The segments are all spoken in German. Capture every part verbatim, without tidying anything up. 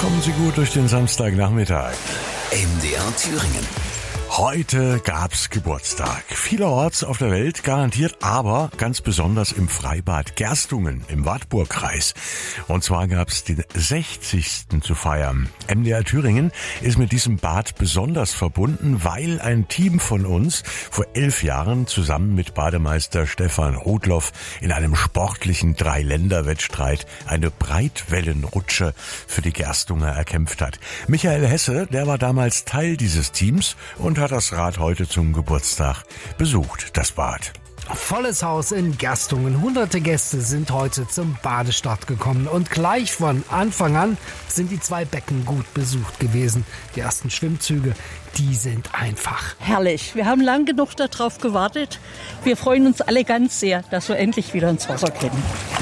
Kommen Sie gut durch den Samstagnachmittag. M D R Thüringen. Heute gab's Geburtstag. Vielerorts auf der Welt garantiert, aber ganz besonders im Freibad Gerstungen im Wartburgkreis. Und zwar gab's den sechzigsten zu feiern. M D R Thüringen ist mit diesem Bad besonders verbunden, weil ein Team von uns vor elf Jahren zusammen mit Bademeister Stefan Rudloff in einem sportlichen Dreiländerwettstreit eine Breitwellenrutsche für die Gerstunger erkämpft hat. Michael Hesse, der war damals Teil dieses Teams und hat das Rad heute zum Geburtstag besucht, das Bad. Volles Haus in Gerstungen. Hunderte Gäste sind heute zum Badestart gekommen. Und gleich von Anfang an sind die zwei Becken gut besucht gewesen. Die ersten Schwimmzüge, die sind einfach herrlich. Wir haben lang genug darauf gewartet. Wir freuen uns alle ganz sehr, dass wir endlich wieder ins Wasser können.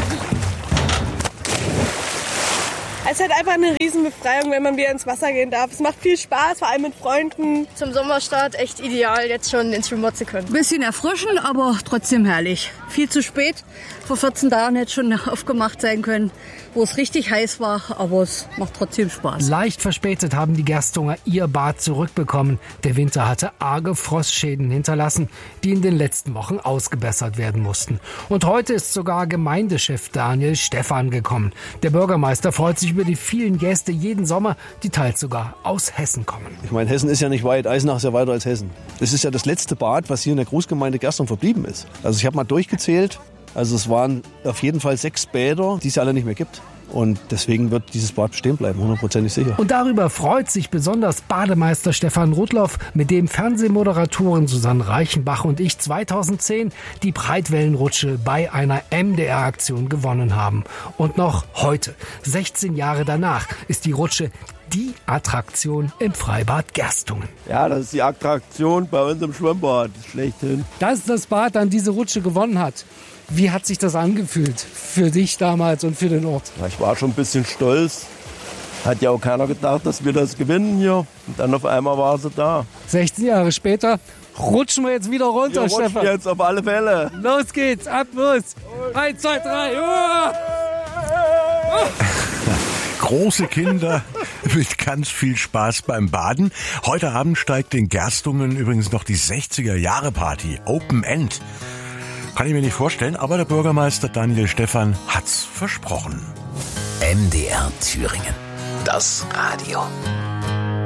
Es ist halt einfach eine Riesenbefreiung, wenn man wieder ins Wasser gehen darf. Es macht viel Spaß, vor allem mit Freunden. Zum Sommerstart echt ideal, jetzt schon ins Schwimmbad zu können. Bisschen erfrischend, aber trotzdem herrlich. Viel zu spät. Vor vierzehn Tagen hätte schon aufgemacht sein können, wo es richtig heiß war, aber es macht trotzdem Spaß. Leicht verspätet haben die Gerstunger ihr Bad zurückbekommen. Der Winter hatte arge Frostschäden hinterlassen, die in den letzten Wochen ausgebessert werden mussten. Und heute ist sogar Gemeindechef Daniel Stephan gekommen. Der Bürgermeister freut sich über die vielen Gäste jeden Sommer, die teils sogar aus Hessen kommen. Ich meine, Hessen ist ja nicht weit, Eisenach ist ja weiter als Hessen. Das ist ja das letzte Bad, was hier in der Großgemeinde Gerstungen verblieben ist. Also ich habe mal durchgezählt, also es waren auf jeden Fall sechs Bäder, die es ja alle nicht mehr gibt. Und deswegen wird dieses Bad bestehen bleiben, hundertprozentig sicher. Und darüber freut sich besonders Bademeister Stefan Rudloff, mit dem Fernsehmoderatorin Susanne Reichenbach und ich zweitausendzehn die Breitwellenrutsche bei einer M D R-Aktion gewonnen haben. Und noch heute, sechzehn Jahre danach, ist die Rutsche die Attraktion im Freibad Gerstungen. Ja, das ist die Attraktion bei uns im Schwimmbad, schlechthin. Dass das Bad dann diese Rutsche gewonnen hat, wie hat sich das angefühlt für dich damals und für den Ort? Ich war schon ein bisschen stolz. Hat ja auch keiner gedacht, dass wir das gewinnen hier. Und dann auf einmal war sie da. sechzehn Jahre später rutschen wir jetzt wieder runter, wir Stefan. Rutschen jetzt auf alle Fälle. Los geht's, ab los. Eins, zwei, drei. Uah! Große Kinder mit ganz viel Spaß beim Baden. Heute Abend steigt in Gerstungen übrigens noch die sechziger-Jahre-Party Open End. Kann ich mir nicht vorstellen, aber der Bürgermeister Daniel Stephan hat's versprochen. M D R Thüringen. Das Radio.